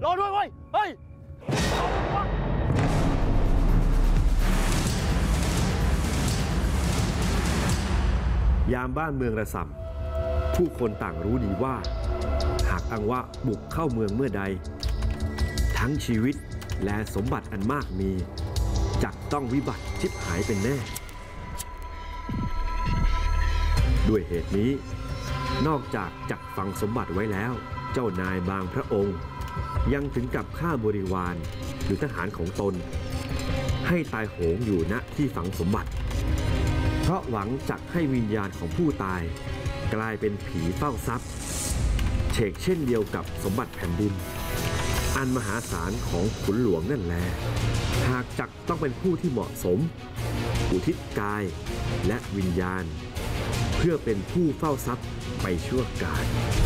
รอด้วยเว้ยเฮ้ยยามบ้านเมืองระส่ำผู้คนต่างรู้ดีว่าหากอังวะบุกเข้าเมืองเมื่อใดทั้งชีวิตและสมบัติอันมากมีจักต้องวิบัติชิบหายเป็นแน่ด้วยเหตุนี้นอกจากจักฝังสมบัติไว้แล้วเจ้านายบางพระองค์ยังถึงกับฆ่าบริวารหรือทหารของตนให้ตายโหงอยู่ณที่ฝังสมบัติเพราะหวังจักให้วิญญาณของผู้ตายกลายเป็นผีเฝ้าทรัพย์เฉกเช่นเดียวกับสมบัติแผ่นดินอันมหาศาลของขุนหลวงนั่นแลหากจักต้องเป็นผู้ที่เหมาะสมอุทิศกายและวิญญาณเพื่อเป็นผู้เฝ้าทรัพย์ไปชั่วกาล